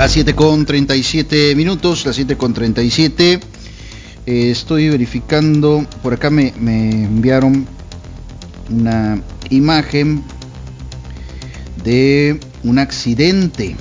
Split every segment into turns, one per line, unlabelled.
Las 7:37, las 7:37. Estoy verificando, por acá me enviaron una imagen de un accidente.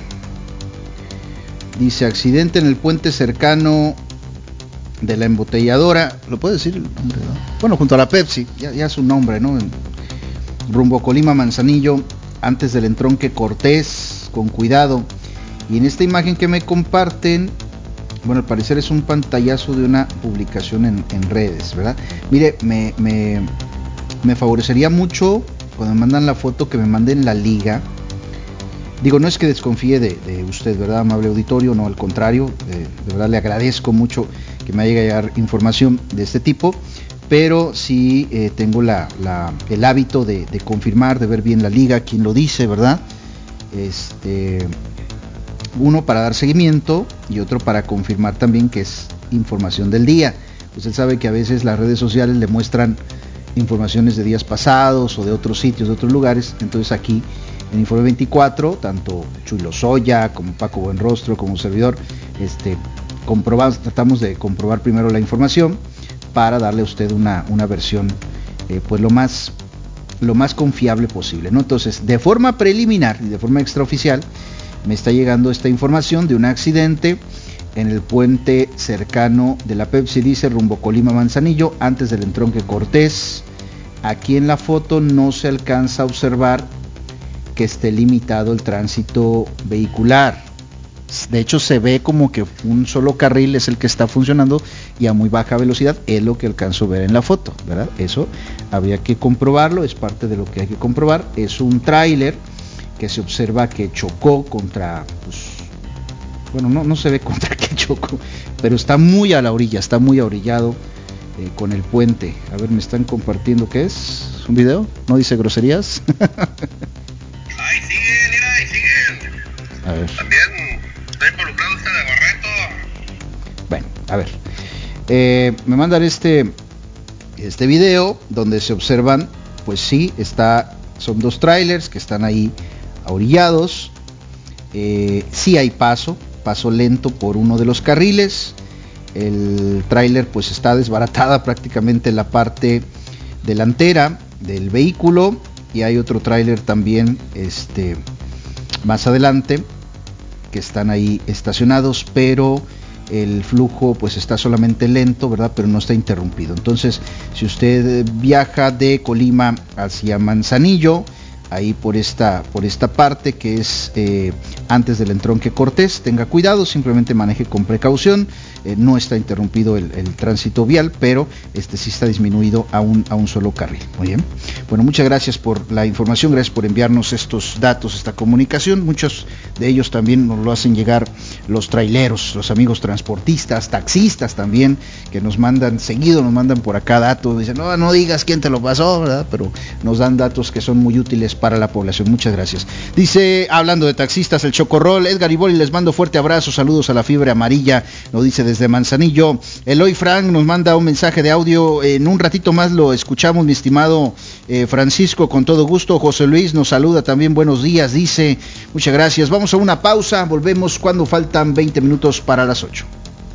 Dice accidente en el puente cercano de la embotelladora. ¿Lo puedo decir el nombre? Bueno, junto a la Pepsi, ya es un nombre, ¿no? Rumbo Colima Manzanillo, antes del entronque Cortés, con cuidado. Y en esta imagen que me comparten, bueno, al parecer es un pantallazo de una publicación en redes, ¿verdad? Mire, me favorecería mucho cuando me mandan la foto que me manden la liga. Digo, no es que desconfíe de usted, ¿verdad, amable auditorio? No, al contrario, de verdad le agradezco mucho que me haya llegar información de este tipo, pero sí tengo el hábito de confirmar, de ver bien la liga, quién lo dice, ¿verdad? Uno para dar seguimiento y otro para confirmar también que es información del día. Usted sabe que a veces las redes sociales le muestran informaciones de días pasados o de otros sitios, de otros lugares. Entonces aquí en Informe 24, tanto Chuy Lozoya como Paco Buenrostro como un servidor, tratamos de comprobar primero la información para darle a usted una versión pues lo más confiable posible, ¿no? Entonces, de forma preliminar y de forma extraoficial, me está llegando esta información de un accidente en el puente cercano de la Pepsi, dice rumbo Colima Manzanillo, antes del entronque Cortés. Aquí en la foto no se alcanza a observar que esté limitado el tránsito vehicular. De hecho, se ve como que un solo carril es el que está funcionando y a muy baja velocidad, es lo que alcanzo a ver en la foto, ¿verdad? Eso habría que comprobarlo, es parte de lo que hay que comprobar. Es un tráiler que se observa que chocó contra, pues, bueno, no se ve contra qué chocó, pero está muy a la orilla, está muy ahorillado con el puente. A ver, me están compartiendo, ¿qué es? ¿Es un video? ¿No dice groserías?
Ahí siguen.
A ver.
También está involucrado de Barreto.
Bueno, a ver. Me mandan este video donde se observan, pues sí, son dos trailers que están ahí ahorillados. Sí hay paso lento por uno de los carriles. El tráiler pues está desbaratada prácticamente la parte delantera del vehículo, y hay otro tráiler también más adelante que están ahí estacionados, pero el flujo pues está solamente lento, ¿verdad? Pero no está interrumpido. Entonces, si usted viaja de Colima hacia Manzanillo, ahí por esta parte que es antes del entronque Cortés, tenga cuidado, simplemente maneje con precaución. No está interrumpido el tránsito vial, pero sí está disminuido a un solo carril. Muy bien. Bueno, muchas gracias por la información, gracias por enviarnos estos datos, esta comunicación. Muchos de ellos también nos lo hacen llegar los traileros, los amigos transportistas, taxistas también, que nos mandan por acá datos. Dicen, no digas quién te lo pasó, ¿verdad? Pero nos dan datos que son muy útiles para la población. Muchas gracias. Dice, hablando de taxistas, el Chocorrol, Edgar Iboli, les mando fuerte abrazo, saludos a la fiebre amarilla, lo dice desde Manzanillo. Eloy Frank nos manda un mensaje de audio, en un ratito más lo escuchamos, mi estimado Francisco, con todo gusto. José Luis nos saluda también, buenos días, dice, muchas gracias. Vamos a una pausa, volvemos cuando faltan 20 minutos para las 8.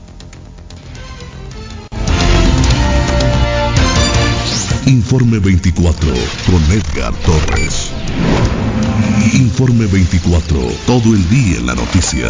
Informe 24 con Edgar Torres. Informe 24, todo el día en la noticia.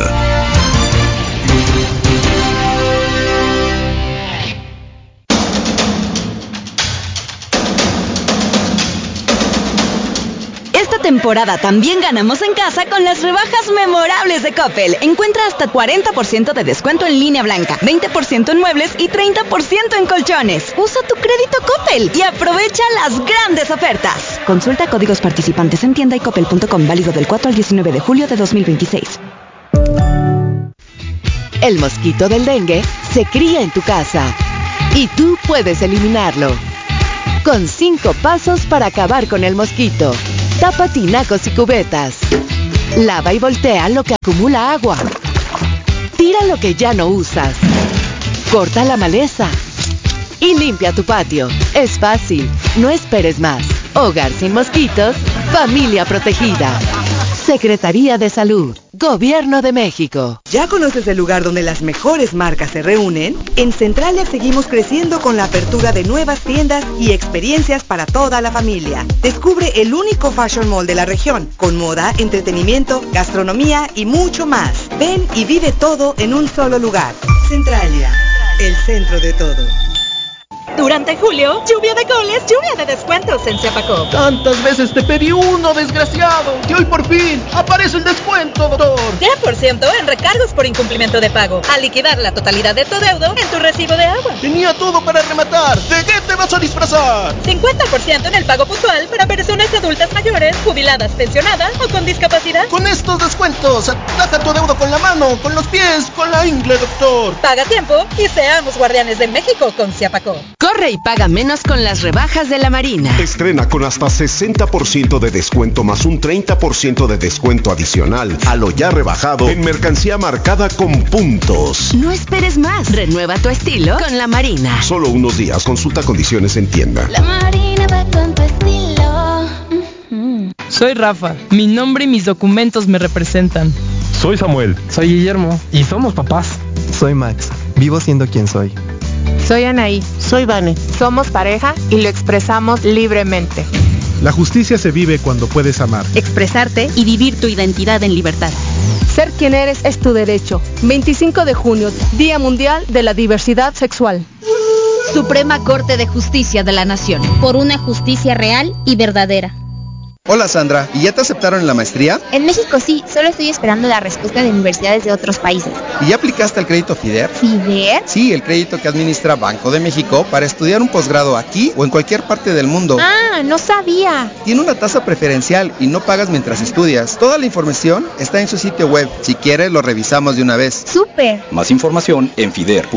Esta temporada también ganamos en casa con las rebajas memorables de Coppel. Encuentra hasta 40% de descuento en línea blanca, 20% en muebles y 30% en colchones. Usa tu crédito Coppel y aprovecha las grandes ofertas. Consulta códigos participantes en tienda y coppel.com, válido del 4 al 19 de julio de 2026.
El mosquito del dengue se cría en tu casa y tú puedes eliminarlo. Con 5 pasos para acabar con el mosquito. Tapa tinacos y cubetas. Lava y voltea lo que acumula agua. Tira lo que ya no usas. Corta la maleza. Y limpia tu patio. Es fácil. No esperes más. Hogar sin mosquitos. Familia protegida. Secretaría de Salud. Gobierno de México.
¿Ya conoces el lugar donde las mejores marcas se reúnen? En Centralia seguimos creciendo con la apertura de nuevas tiendas y experiencias para toda la familia. Descubre el único fashion mall de la región, con moda, entretenimiento, gastronomía y mucho más. Ven y vive todo en un solo lugar. Centralia, el centro de todo.
Durante julio, lluvia de goles, lluvia de descuentos en Ciapacop.
Tantas veces te pedí uno, desgraciado, y hoy por fin aparece el descuento, doctor.
10% en recargos por incumplimiento de pago, al liquidar la totalidad de tu deudo en tu recibo de agua.
Tenía todo para rematar. ¿De qué te vas a disfrazar?
50% en el pago puntual para personas adultas mayores, jubiladas, pensionadas o con discapacidad.
Con estos descuentos, ataja tu deudo con la mano, con los pies, con la ingle, doctor.
Paga a tiempo y seamos guardianes de México con Ciapacop.
Corre y paga menos con las rebajas de la Marina.
Estrena con hasta 60% de descuento más un 30% de descuento adicional a lo ya rebajado en mercancía marcada con puntos.
No esperes más. Renueva tu estilo con la Marina.
Solo unos días. Consulta condiciones en tienda.
La Marina va con tu estilo.
Soy Rafa. Mi nombre y mis documentos me representan.
Soy Samuel.
Soy Guillermo. Y somos papás.
Soy Max. Vivo siendo quien soy.
Soy Anaí.
Soy Vane.
Somos pareja y lo expresamos libremente.
La justicia se vive cuando puedes amar,
expresarte y vivir tu identidad en libertad.
Ser quien eres es tu derecho. 25 de junio, Día Mundial de la Diversidad Sexual.
Suprema Corte de Justicia de la Nación.
Por una justicia real y verdadera.
Hola Sandra, ¿y ya te aceptaron en la maestría?
En México sí, solo estoy esperando la respuesta de universidades de otros países.
¿Y ya aplicaste al crédito FIDER?
¿FIDER?
Sí, el crédito que administra Banco de México para estudiar un posgrado aquí o en cualquier parte del mundo.
Ah, no sabía.
Tiene una tasa preferencial y no pagas mientras estudias. Toda la información está en su sitio web. Si quieres, lo revisamos de una vez.
¡Súper!
Más información en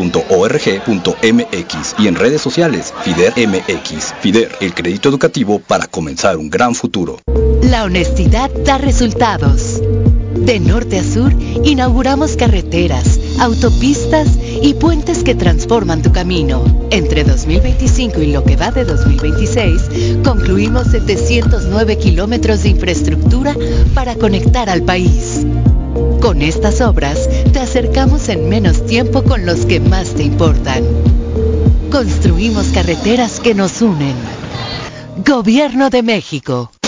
fider.org.mx y en redes sociales FIDER MX. FIDER, el crédito educativo para comenzar un gran futuro.
La honestidad da resultados. De norte a sur, inauguramos carreteras, autopistas y puentes que transforman tu camino. Entre 2025 y lo que va de 2026, concluimos 709 kilómetros de infraestructura para conectar al país. Con estas obras, te acercamos en menos tiempo con los que más te importan. Construimos carreteras que nos unen. Gobierno de México.